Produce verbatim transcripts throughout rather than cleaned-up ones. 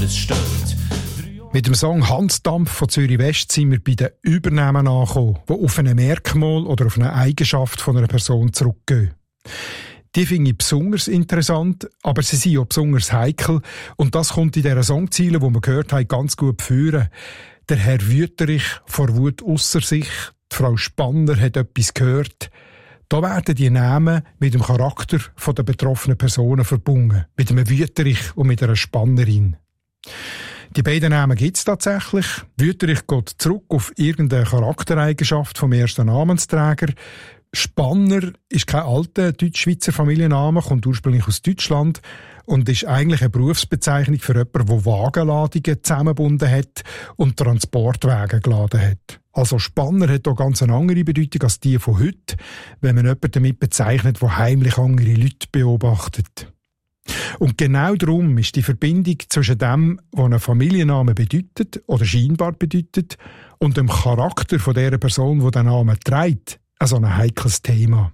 aber es stört. Mit dem Song «Hansdampf» von Zürich West sind wir bei den Übernamen angekommen, die auf ein Merkmal oder auf eine Eigenschaft von einer Person zurückgehen. Die finde ich besonders interessant, aber sie sind auch besonders heikel. Und das kommt in dieser Songziele, die wir gehört haben, ganz gut führen. Der Herr Wüterich vor Wut ausser sich, die Frau Spanner hat etwas gehört. Da werden die Namen mit dem Charakter der betroffenen Personen verbunden. Mit einem Wüterich und mit einer Spannerin. Die beiden Namen gibt es tatsächlich. Wüterich geht zurück auf irgendeine Charaktereigenschaft vom ersten Namensträger. Spanner ist kein alter Deutsch-Schweizer Familienname, kommt ursprünglich aus Deutschland und ist eigentlich eine Berufsbezeichnung für jemanden, der Wagenladungen zusammengebunden hat und Transportwagen geladen hat. Also Spanner hat hier ganz eine andere Bedeutung als die von heute, wenn man jemanden damit bezeichnet, der heimlich andere Leute beobachtet. Und genau darum ist die Verbindung zwischen dem, was ein Familienname bedeutet oder scheinbar bedeutet, und dem Charakter von der Person, die den Namen trägt, also ein heikles Thema.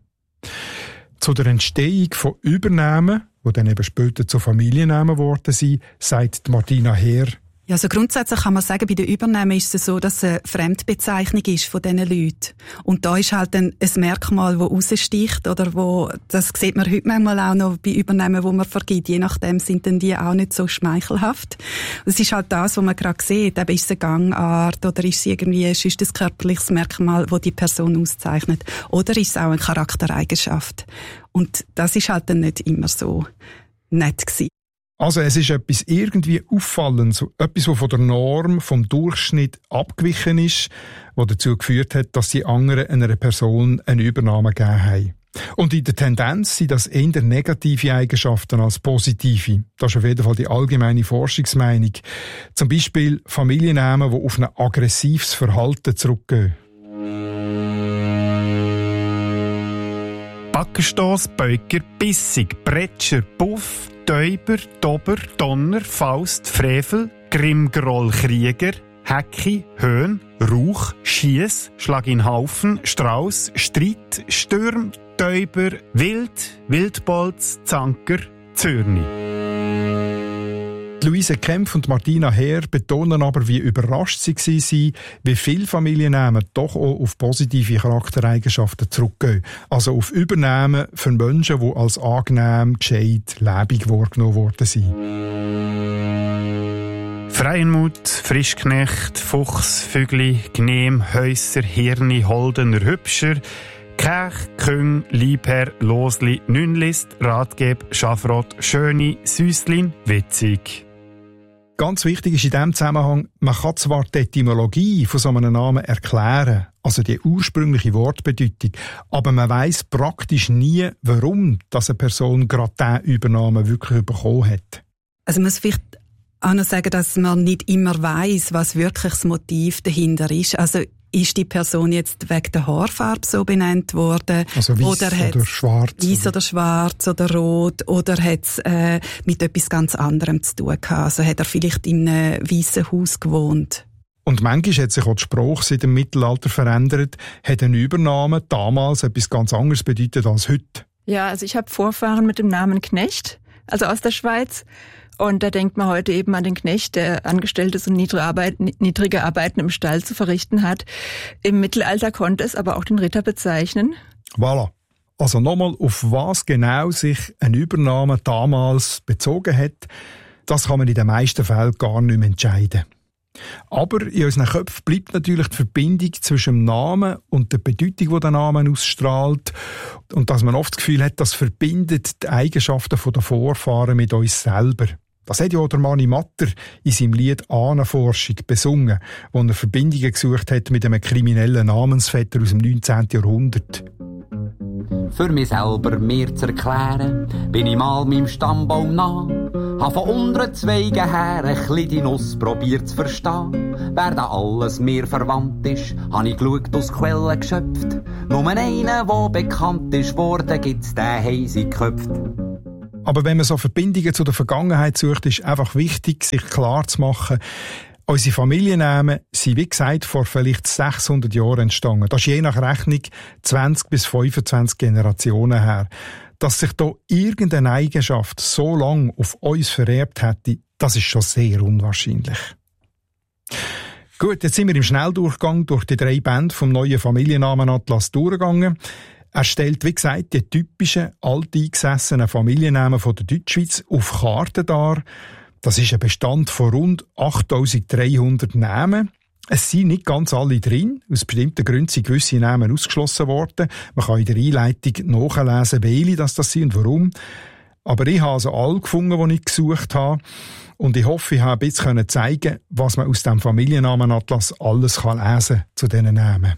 Zu der Entstehung von Übernamen, die dann eben später zu Familiennamen geworden sind, sagt Martina Heer: Ja, also grundsätzlich kann man sagen, bei den Übernamen ist es so, dass es eine Fremdbezeichnung ist von diesen Leuten. Und da ist halt ein, ein Merkmal, das raussticht, oder wo, das sieht man heute manchmal auch noch bei Übernamen, die man vergibt. Je nachdem sind dann die auch nicht so schmeichelhaft. Es ist halt das, was man gerade sieht. Eben ist es eine Gangart, oder ist es irgendwie, ist es ein körperliches Merkmal, das die Person auszeichnet. Oder ist es auch eine Charaktereigenschaft. Und das ist halt dann nicht immer so nett gewesen. Also es ist etwas irgendwie Auffallendes, etwas, was von der Norm, vom Durchschnitt abgewichen ist, was dazu geführt hat, dass die anderen einer Person eine Übernahme gegeben haben. Und in der Tendenz sind das eher negative Eigenschaften als positive. Das ist auf jeden Fall die allgemeine Forschungsmeinung. Zum Beispiel Familiennamen, die auf ein aggressives Verhalten zurückgehen. Backenstoss, Beuker, Bissig, Bretscher, Puff, Täuber, Dober, Donner, Faust, Frevel, Grimmgroll, Krieger, Hecki, Höhn, Rauch, Schiess, Schlag in Haufen, Strauß, Streit, Stürm, Täuber, Wild, Wildbolz, Zanker, Zürni. Luise Kempf und Martina Heer betonen aber, wie überrascht sie waren, wie viele Familiennamen doch auch auf positive Charaktereigenschaften zurückgehen. Also auf Übernahmen für Menschen, die als angenehm, gescheit, lebendig wahrgenommen worden sind. Freienmut, Frischknecht, Fuchs, Fügli, Gnehm, Häusser, Hirni, Holdener, Hübscher, Kech, Küng, Liebherr, Losli, Nünlist, Ratgeb, Schafrot, Schöni, Süßlin, Witzig. Ganz wichtig ist in diesem Zusammenhang, man kann zwar die Etymologie von so einem Namen erklären, also die ursprüngliche Wortbedeutung, aber man weiss praktisch nie, warum dass eine Person gerade diesen Übernamen wirklich bekommen hat. Also man muss vielleicht auch noch sagen, dass man nicht immer weiss, was wirklich das Motiv dahinter ist. Also ist die Person jetzt wegen der Haarfarbe so benannt worden? Also weiss oder, oder schwarz? Weiss oder schwarz oder rot? Oder hat es äh, mit etwas ganz anderem zu tun gehabt? Also hat er vielleicht in einem weissen Haus gewohnt? Und manchmal hat sich auch die Sprache seit dem Mittelalter verändert. Hat ein Übernahme damals etwas ganz anderes bedeutet als heute? Ja, also ich habe Vorfahren mit dem Namen Knecht, also aus der Schweiz. Und da denkt man heute eben an den Knecht, der Angestelltes und niedrige, Arbeit, niedrige Arbeiten im Stall zu verrichten hat. Im Mittelalter konnte es aber auch den Ritter bezeichnen. Voilà. Also nochmal, auf was genau sich eine Übernahme damals bezogen hat, das kann man in den meisten Fällen gar nicht mehr entscheiden. Aber in unseren Köpfen bleibt natürlich die Verbindung zwischen dem Namen und der Bedeutung, die der Name ausstrahlt. Und dass man oft das Gefühl hat, das verbindet die Eigenschaften der Vorfahren mit uns selber. Das hat ja auch der Mani Matter in seinem Lied «Ahnenforschung» besungen, wo er Verbindungen gesucht hat mit einem kriminellen Namensvetter aus dem neunzehnten Jahrhundert. Für mich selber mir zu erklären, bin ich mal meinem Stammbaum nah. Hab von unteren Zweigen her ein bisschen die Nuss probiert zu verstehen. Wer da alles mir verwandt ist, hab ich geschaut, aus Quellen geschöpft. Nur einen, der bekannt ist worden, gibt's den heisig geköpft. Aber wenn man so Verbindungen zu der Vergangenheit sucht, ist einfach wichtig, sich klar zu machen, unsere Familiennamen sind, wie gesagt, vor vielleicht sechshundert Jahren entstanden. Das ist je nach Rechnung zwanzig bis fünfundzwanzig Generationen her. Dass sich da irgendeine Eigenschaft so lange auf uns vererbt hätte, das ist schon sehr unwahrscheinlich. Gut, jetzt sind wir im Schnelldurchgang durch die drei Bände vom neuen Familiennamenatlas durchgegangen. Er stellt, wie gesagt, die typischen alteingesessenen Familiennamen von der Deutschschweiz auf Karten dar. Das ist ein Bestand von rund achttausenddreihundert Namen. Es sind nicht ganz alle drin. Aus bestimmten Gründen sind gewisse Namen ausgeschlossen worden. Man kann in der Einleitung nachlesen, welche das sind und warum. Aber ich habe also alle gefunden, die ich gesucht habe. Und ich hoffe, ich habe ein bisschen zeigen, was man aus dem Familiennamenatlas alles lesen kann zu diesen Namen.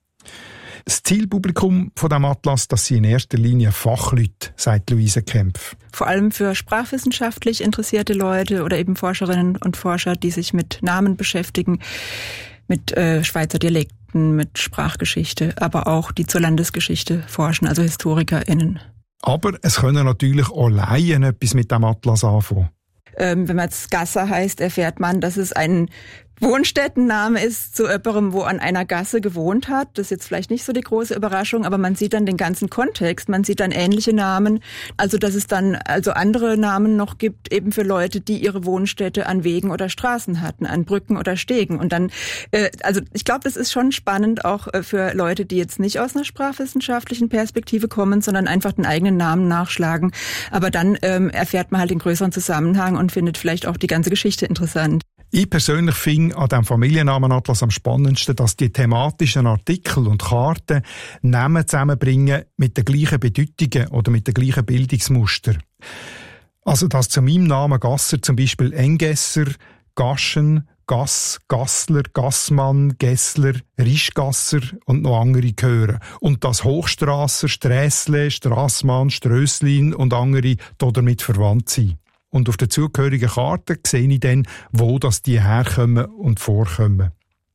Das Zielpublikum von dem Atlas, das sind in erster Linie Fachleute, sagt Luise Kempf. Vor allem für sprachwissenschaftlich interessierte Leute oder eben Forscherinnen und Forscher, die sich mit Namen beschäftigen, mit äh, Schweizer Dialekten, mit Sprachgeschichte, aber auch die zur Landesgeschichte forschen, also HistorikerInnen. Aber es können natürlich auch Laien etwas mit dem Atlas anfangen. Ähm, wenn man jetzt Gasser heißt, erfährt man, dass es ein Wohnstättenname ist zu jemandem, wo an einer Gasse gewohnt hat. Das ist jetzt vielleicht nicht so die große Überraschung, aber man sieht dann den ganzen Kontext. Man sieht dann ähnliche Namen. Also, dass es dann also andere Namen noch gibt, eben für Leute, die ihre Wohnstätte an Wegen oder Straßen hatten, an Brücken oder Stegen. Und dann, äh, also ich glaube, das ist schon spannend auch äh, für Leute, die jetzt nicht aus einer sprachwissenschaftlichen Perspektive kommen, sondern einfach den eigenen Namen nachschlagen. Aber dann ähm, erfährt man halt den größeren Zusammenhang und findet vielleicht auch die ganze Geschichte interessant. Ich persönlich finde an diesem Familiennamenatlas am spannendsten, dass die thematischen Artikel und Karten Namen zusammenbringen mit den gleichen Bedeutungen oder mit den gleichen Bildungsmustern. Also dass zu meinem Namen Gasser zum Beispiel Engesser, Gaschen, Gass, Gassler, Gassmann, Gessler, Rischgasser und noch andere gehören. Und dass Hochstrasser, Strässle, Strassmann, Strösslin und andere damit verwandt sind. Und auf der zugehörigen Karte sehe ich dann, wo das die herkommen und vorkommen.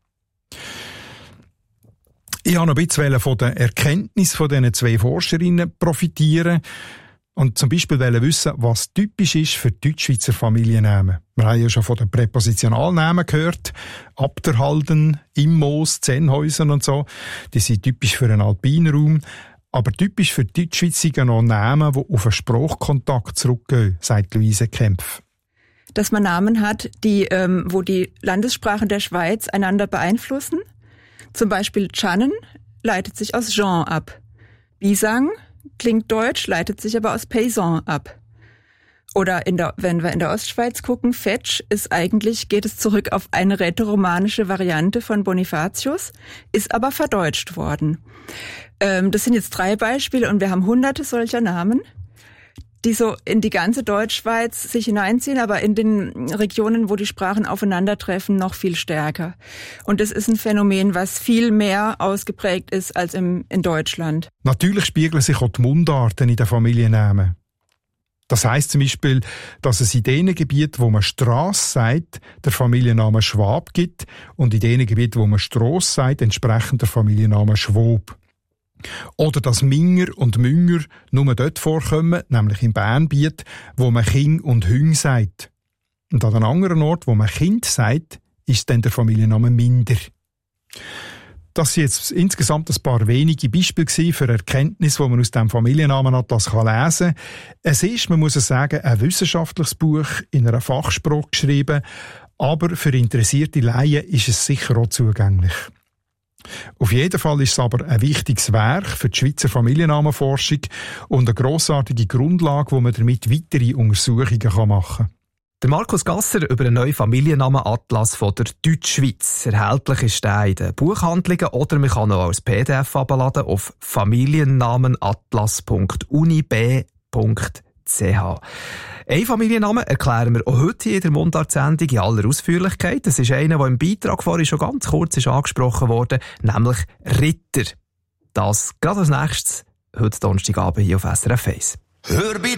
Ich habe noch ein bisschen von der Erkenntnis von diesen zwei Forscherinnen profitieren und zum Beispiel wissen, was typisch ist für Deutschschweizer Familiennamen. Wir haben ja schon von den Präpositionalnamen gehört. Abderhalden, Immos, Zennhäusen und so. Die sind typisch für einen Alpinraum. Aber typisch für die Deutschschweiz sind noch Namen, die auf einen Sprachkontakt zurückgehen, sagt Luise Kempf. Dass man Namen hat, die, ähm, wo die Landessprachen der Schweiz einander beeinflussen. Zum Beispiel Channen leitet sich aus Jean ab. Bisang klingt deutsch, leitet sich aber aus Paysan ab. Oder in der, wenn wir in der Ostschweiz gucken, Fetsch ist eigentlich, geht es zurück auf eine rätoromanische Variante von Bonifatius, ist aber verdeutscht worden. Ähm, das sind jetzt drei Beispiele und wir haben hunderte solcher Namen, die so in die ganze Deutschschweiz sich hineinziehen, aber in den Regionen, wo die Sprachen aufeinandertreffen, noch viel stärker. Und das ist ein Phänomen, was viel mehr ausgeprägt ist als im, in Deutschland. Natürlich spiegeln sich auch die Mundarten in den Familiennamen. Das heisst zum Beispiel, dass es in den Gebieten, wo man Strasse sagt, der Familienname Schwab gibt und in den Gebieten, wo man Strasse sagt, entsprechend der Familienname Schwob. Oder dass Minger und Münger nur dort vorkommen, nämlich im Bernbiet, wo man King und Hüng sagt. Und an einem anderen Ort, wo man Kind sagt, ist dann der Familienname Minder. Das sind jetzt insgesamt ein paar wenige Beispiele für Erkenntnisse, die man aus dem Familiennamenatlas lesen kann. Es ist, man muss es sagen, ein wissenschaftliches Buch in einer Fachsprache geschrieben, aber für interessierte Laien ist es sicher auch zugänglich. Auf jeden Fall ist es aber ein wichtiges Werk für die Schweizer Familiennamenforschung und eine grossartige Grundlage, wo man damit weitere Untersuchungen machen kann. Der Markus Gasser über einen neuen Familiennamenatlas von der Deutschschweiz. Erhältlich ist der in den Buchhandlungen oder man kann auch als P D F abladen auf familiennamenatlas punkt uni b punkt c h. Einen Familiennamen erklären wir auch heute in der Mundart-Sendung in aller Ausführlichkeit. Das ist einer, der im Beitrag vorhin schon ganz kurz ist angesprochen wurde, nämlich Ritter. Das gerade als nächstes, heute Donnerstagabend hier auf S R F eins.